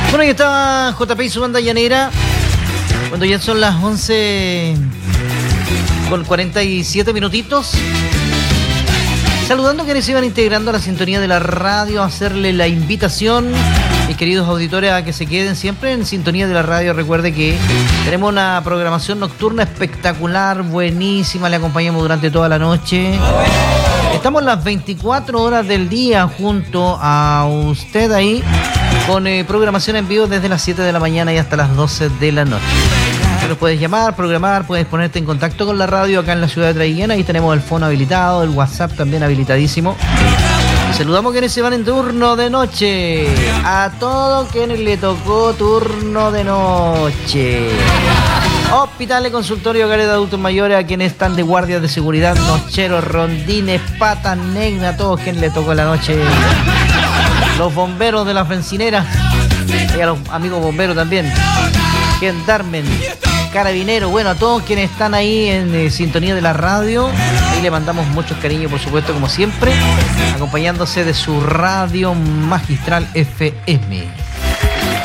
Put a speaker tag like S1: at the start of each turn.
S1: Bueno, ahí está JP y su banda llanera. Cuando ya son las 11 con 47 minutitos. Saludando a quienes se iban integrando a la sintonía de la radio, hacerle la invitación, mis queridos auditores, a que se queden siempre en sintonía de la radio. Recuerde que tenemos una programación nocturna espectacular, buenísima, le acompañamos durante toda la noche. Estamos las 24 horas del día junto a usted ahí, con programación en vivo desde las 7 de la mañana y hasta las 12 de la noche. Nos puedes llamar, programar, puedes ponerte en contacto con la radio acá en la ciudad de Traiguén. Ahí tenemos el phone habilitado, el WhatsApp también habilitadísimo. Saludamos a quienes se van en turno de noche. A todos quienes le tocó turno de noche. Hospitales, consultorio, hogares de adultos mayores, a quienes están de guardias de seguridad, nocheros, rondines, patas negras, a todos quienes le tocó la noche. Los bomberos de las bencineras y a los amigos bomberos también. Gendarmen, carabineros, bueno, a todos quienes están ahí en sintonía de la radio. Ahí le mandamos muchos cariños, por supuesto, como siempre, acompañándose de su radio magistral FM.